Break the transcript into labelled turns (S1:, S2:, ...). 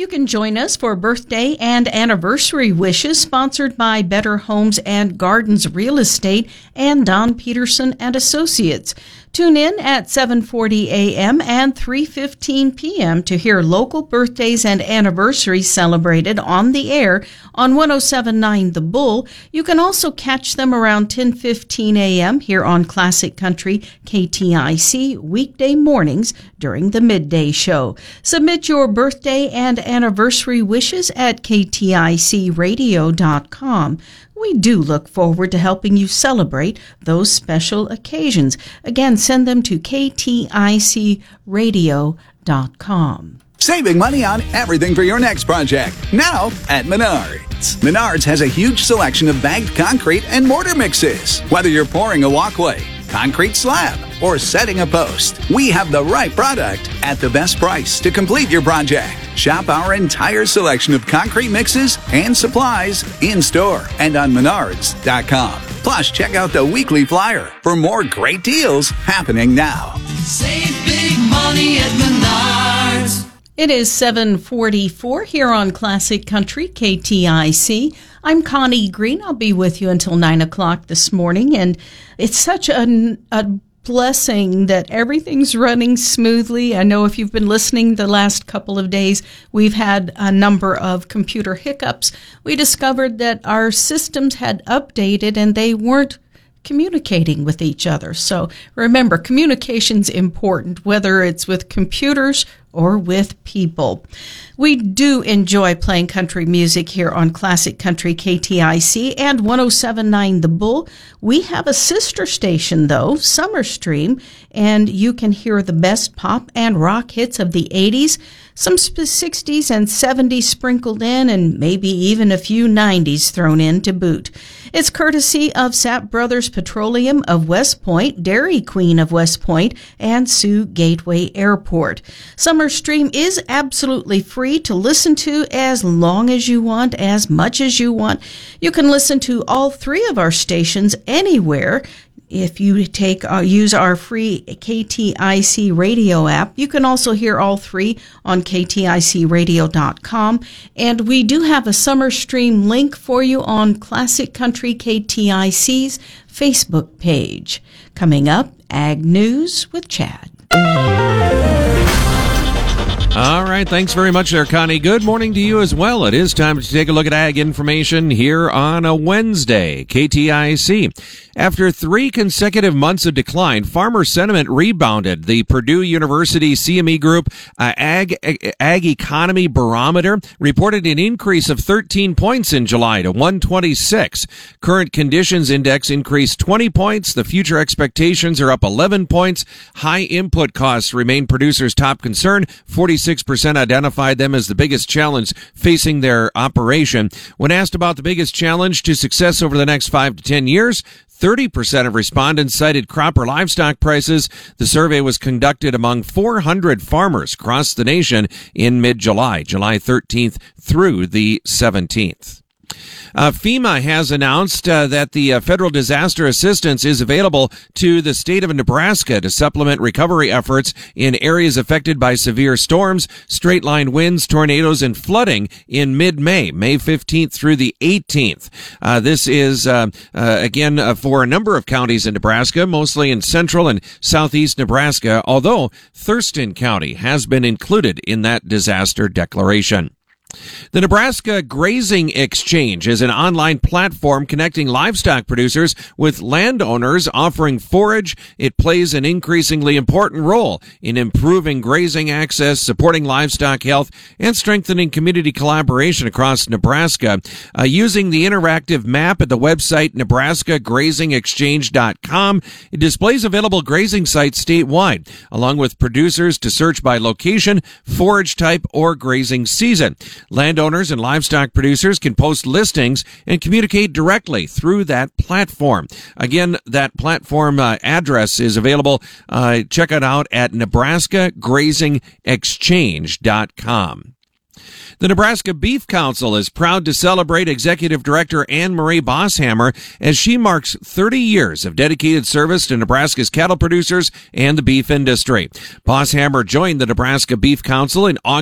S1: You can join us for birthday and anniversary wishes sponsored by Better Homes and Gardens Real Estate and Don Peterson and Associates. Tune in at 7:40 a.m. and 3:15 p.m. to hear local birthdays and anniversaries celebrated on the air on 107.9 The Bull. You can also catch them around 10:15 a.m. here on Classic Country KTIC weekday mornings during the midday show. Submit your birthday and anniversary wishes at kticradio.com. We do look forward to helping you celebrate those special occasions. Again, send them to kticradio.com.
S2: Saving money on everything for your next project. Now at Menards. Menards has a huge selection of bagged concrete and mortar mixes. Whether you're pouring a walkway, concrete slab, or setting a post, we have the right product at the best price to complete your project. Shop our entire selection of concrete mixes and supplies in-store and on Menards.com. Plus, check out the weekly flyer for more great deals happening now.
S3: Save big money at Menards.
S1: It is 7:44 here on Classic Country KTIC. I'm Connie Green. I'll be with you until 9 o'clock this morning, and it's such a blessing that everything's running smoothly. I know if you've been listening the last couple of days, we've had a number of computer hiccups. We discovered that our systems had updated and they weren't communicating with each other. So remember, communication's important, whether it's with computers or with people. We do enjoy playing country music here on Classic Country KTIC and 107.9 The Bull. We have a sister station, though, Summer Stream, and you can hear the best pop and rock hits of the 80s, some 60s and 70s sprinkled in, and maybe even a few 90s thrown in to boot. It's courtesy of Sapp Brothers Petroleum of West Point, Dairy Queen of West Point, and Sioux Gateway Airport. Summer Stream is absolutely free to listen to as long as you want, as much as you want. You can listen to all three of our stations anywhere. If you use our free KTIC radio app, you can also hear all three on kticradio.com. And we do have a Summer Stream link for you on Classic Country KTIC's Facebook page. Coming up, Ag News with Chad.
S4: All right, thanks very much there, Connie. Good morning to you as well. It is time to take a look at ag information here on a Wednesday. KTIC. After 3 consecutive months of decline, farmer sentiment rebounded. The Purdue University CME Group Ag Economy Barometer reported an increase of 13 points in July to 126. Current Conditions Index increased 20 points. The future expectations are up 11 points. High input costs remain producers' top concern. 46% identified them as the biggest challenge facing their operation. When asked about the biggest challenge to success over the next 5 to 10 years, 30% of respondents cited crop or livestock prices. The survey was conducted among 400 farmers across the nation in mid-July, July 13th through the 17th. FEMA has announced that the federal disaster assistance is available to the state of Nebraska to supplement recovery efforts in areas affected by severe storms, straight-line winds, tornadoes, and flooding in mid-May, May 15th through the 18th. This is, again, for a number of counties in Nebraska, mostly in central and southeast Nebraska, although Thurston County has been included in that disaster declaration. The Nebraska Grazing Exchange is an online platform connecting livestock producers with landowners offering forage. It plays an increasingly important role in improving grazing access, supporting livestock health, and strengthening community collaboration across Nebraska. Using the interactive map at the website nebraskagrazingexchange.com, it displays available grazing sites statewide, along with producers to search by location, forage type, or grazing season. Landowners and livestock producers can post listings and communicate directly through that platform. Again, that platform address is available. Check it out at nebraskagrazingexchange.com. The Nebraska Beef Council is proud to celebrate Executive Director Anne Marie Bosshammer as she marks 30 years of dedicated service to Nebraska's cattle producers and the beef industry. Bosshammer joined the Nebraska Beef Council in August